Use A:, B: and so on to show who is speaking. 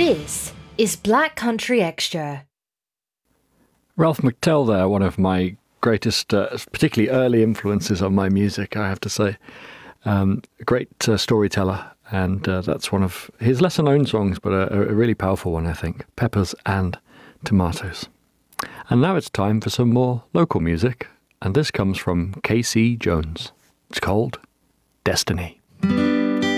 A: This is Black Country Extra.
B: Ralph McTell there, one of my greatest, particularly early influences on my music, I have to say. A great storyteller, and that's one of his lesser-known songs, but a really powerful one, I think. Peppers and Tomatoes. And now it's time for some more local music, and this comes from K.C. Jones. It's called Destiny.